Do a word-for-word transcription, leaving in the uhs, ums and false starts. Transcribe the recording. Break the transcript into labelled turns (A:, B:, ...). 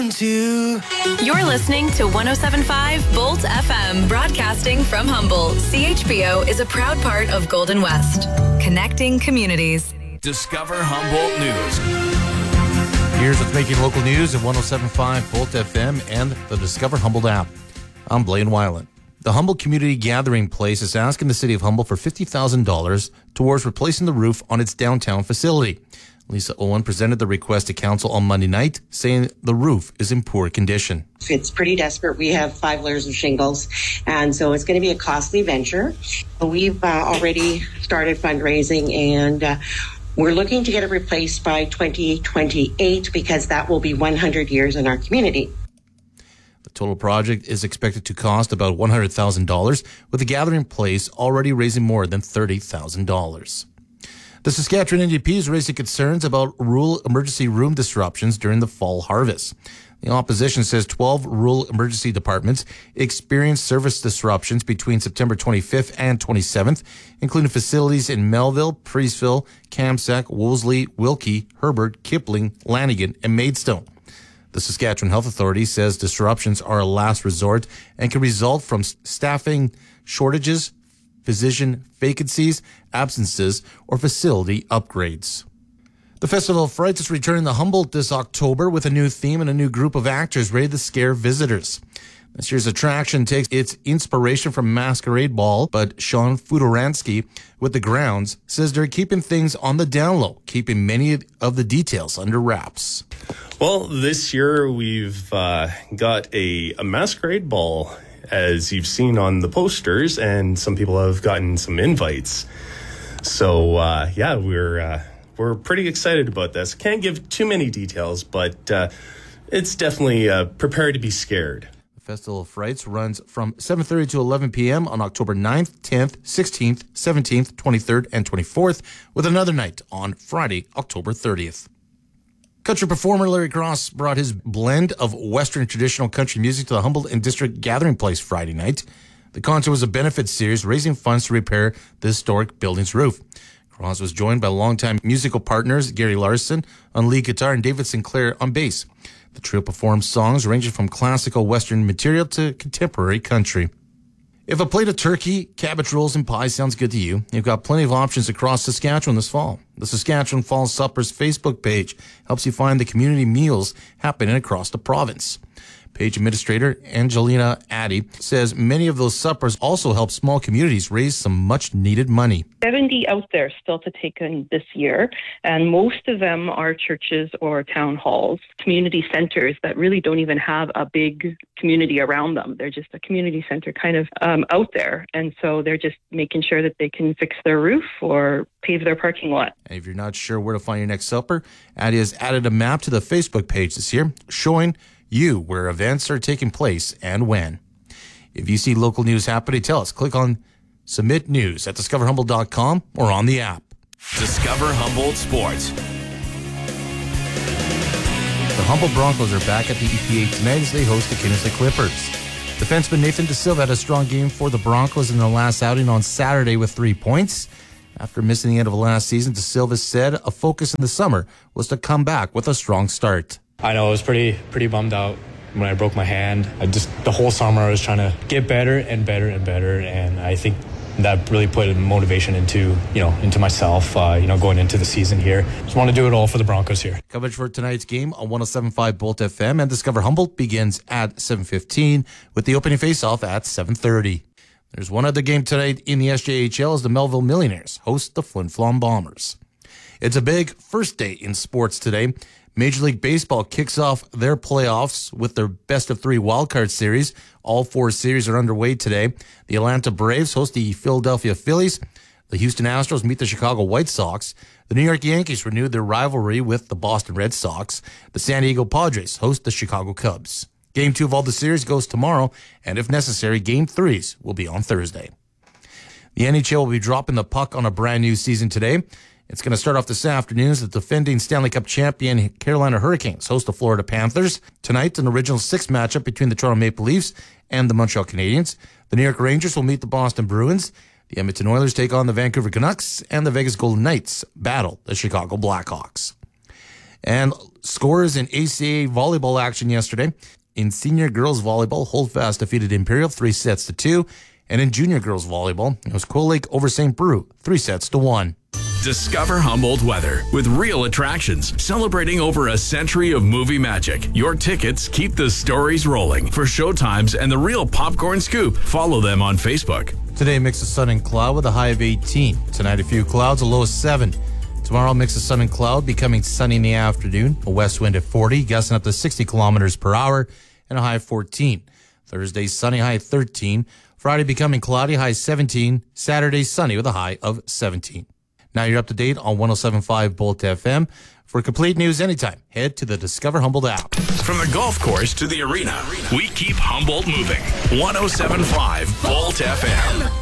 A: You're listening to one oh seven point five Bolt F M, broadcasting from Humboldt. C H B O is a proud part of Golden West, connecting communities.
B: Discover Humboldt News.
C: Here's what's making local news at one oh seven point five Bolt F M and the Discover Humboldt app. I'm Blaine Weiland. The Humboldt Community Gathering Place is asking the city of Humboldt for fifty thousand dollars towards replacing the roof on its downtown facility. Lisa Owen presented the request to council on Monday night, saying the roof is in poor condition.
D: It's pretty desperate. We have five layers of shingles, and so it's going to be a costly venture. We've uh, already started fundraising, and uh, we're looking to get it replaced by twenty twenty-eight because that will be one hundred years in our community.
C: The total project is expected to cost about one hundred thousand dollars, with the Gathering Place already raising more than thirty thousand dollars. The Saskatchewan N D P is raising concerns about rural emergency room disruptions during the fall harvest. The opposition says twelve rural emergency departments experienced service disruptions between September twenty-fifth and twenty-seventh, including facilities in Melville, Preeceville, Kamsack, Wolseley, Wilkie, Herbert, Kipling, Lanigan, and Maidstone. The Saskatchewan Health Authority says disruptions are a last resort and can result from staffing shortages, physician vacancies, absences, or facility upgrades. The Festival of Frights is returning to Humboldt this October with a new theme and a new group of actors ready to scare visitors. This year's attraction takes its inspiration from Masquerade Ball, but Sean Fudoransky with the grounds says they're keeping things on the down low, keeping many of the details under wraps.
E: Well, this year we've uh, got a, a Masquerade Ball, as you've seen on the posters, and some people have gotten some invites. So, uh, yeah, we're uh, we're pretty excited about this. Can't give too many details, but uh, it's definitely uh, prepare to be scared.
C: The Festival of Frights runs from seven thirty to eleven p.m. on October ninth, tenth, sixteenth, seventeenth, twenty-third, and twenty-fourth, with another night on Friday, October thirtieth. Country performer Larry Cross brought his blend of Western traditional country music to the Humboldt and District Gathering Place Friday night. The concert was a benefit series raising funds to repair the historic building's roof. Cross was joined by longtime musical partners Gary Larson on lead guitar and David Sinclair on bass. The trio performed songs ranging from classical Western material to contemporary country. If a plate of turkey, cabbage rolls, and pie sounds good to you, you've got plenty of options across Saskatchewan this fall. The Saskatchewan Fall Suppers Facebook page helps you find the community meals happening across the province. Page administrator Angelina Addy says many of those suppers also help small communities raise some much-needed money.
F: seventy out there still to take in this year, and most of them are churches or town halls, community centers that really don't even have a big community around them. They're just a community center kind of um, out there, and so they're just making sure that they can fix their roof or pave their parking lot.
C: And if you're not sure where to find your next supper, Addy has added a map to the Facebook page this year showing you where events are taking place and when. If you see local news happening, tell us. Click on Submit News at discover humboldt dot com or on the app.
B: Discover Humboldt Sports.
C: The Humboldt Broncos are back at the E P A tonight as they host the Kinnisley Clippers. Defenseman Nathan De Silva had a strong game for the Broncos in their last outing on Saturday with three points. After missing the end of last season, De Silva said a focus in the summer was to come back with a strong start.
G: I know I was pretty pretty bummed out when I broke my hand. I just the whole summer I was trying to get better and better and better, and I think that really put motivation into you know into myself. Uh, you know, going into the season here, just want to do it all for the Broncos here.
C: Coverage for tonight's game on one oh seven point five Bolt F M and Discover Humboldt begins at seven fifteen with the opening faceoff at seven thirty. There's one other game tonight in the S J H L as the Melville Millionaires host the Flin Flon Bombers. It's a big first day in sports today. Major League Baseball kicks off their playoffs with their best of three wildcard series. All four series are underway today. The Atlanta Braves host the Philadelphia Phillies. The Houston Astros meet the Chicago White Sox. The New York Yankees renewed their rivalry with the Boston Red Sox. The San Diego Padres host the Chicago Cubs. Game two of all the series goes tomorrow, and if necessary, game threes will be on Thursday. The N H L will be dropping the puck on a brand new season today. It's going to start off this afternoon as the defending Stanley Cup champion Carolina Hurricanes host the Florida Panthers. Tonight, an original six matchup between the Toronto Maple Leafs and the Montreal Canadiens. The New York Rangers will meet the Boston Bruins. The Edmonton Oilers take on the Vancouver Canucks, and the Vegas Golden Knights battle the Chicago Blackhawks. And scores in A C A volleyball action yesterday. In senior girls volleyball, Holdfast defeated Imperial three sets to two. And in junior girls volleyball, it was Coal Lake over Saint Brew, three sets to one.
B: Discover Humboldt weather with real attractions, celebrating over a century of movie magic. Your tickets keep the stories rolling. For showtimes and the real popcorn scoop, follow them on Facebook.
C: Today, mix of sun and cloud with a high of eighteen. Tonight, a few clouds, a low of seven. Tomorrow, mix of sun and cloud, becoming sunny in the afternoon. A west wind at forty, gusting up to sixty kilometers per hour, and a high of fourteen. Thursday, sunny, high of thirteen. Friday, becoming cloudy, high seventeen. Saturday, sunny with a high of seventeen. Now you're up to date on one oh seven point five Bolt F M. For complete news anytime, head to the Discover Humboldt app.
B: From the golf course to the arena, we keep Humboldt moving. one oh seven point five Bolt F M.